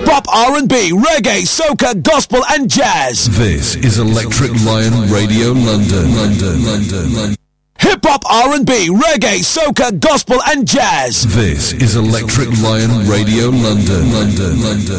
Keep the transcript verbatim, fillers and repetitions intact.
Hip-hop, R and B, reggae, soca, gospel and jazz. This is Electric Lion Radio London. London, London, London. Hip-hop, R and B, reggae, soca, gospel and jazz. This is Electric Lion Radio London. London, London.